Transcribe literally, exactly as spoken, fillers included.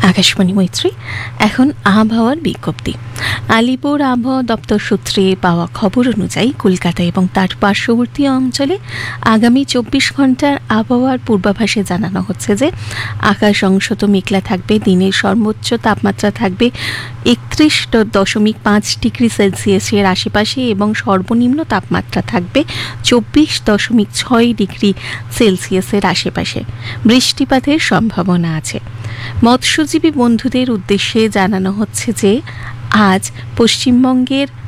আকাশবাণী মৈত্রী। এখন আবহাওয়ার বিজ্ঞপ্তি। আলিপুর আবহাওয়া দপ্তর সূত্রে পাওয়া খবর অনুযায়ী কলকাতা এবং তার পার্শ্ববর্তী অঞ্চলে আগামী চব্বিশ ঘন্টার আবহাওয়ার পূর্বাভাসে জানানো হচ্ছে যে আকাশ অংশত মেঘলা থাকবে। দিনের সর্বোচ্চ তাপমাত্রা থাকবে একত্রিশ দশমিক পাঁচ ডিগ্রি সেলসিয়াসের আশেপাশে এবং সর্বনিম্ন তাপমাত্রা থাকবে চব্বিশ দশমিক ছয় ডিগ্রি সেলসিয়াসের আশেপাশে। বৃষ্টিপাতের সম্ভাবনা আছে। মৎস্যজীবী বন্ধুদের উদ্দেশ্যে জানানো হচ্ছে যে আজ পশ্চিমবঙ্গের